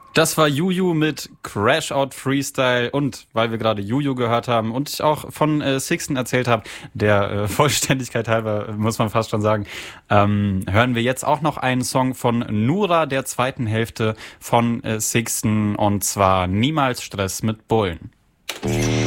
Das war Juju mit Crash Out Freestyle und weil wir gerade Juju gehört haben und ich auch von Sixten erzählt habe, der Vollständigkeit halber, muss man fast schon sagen, hören wir jetzt auch noch einen Song von Nura, der zweiten Hälfte von Sixten und zwar Niemals Stress mit Bullen.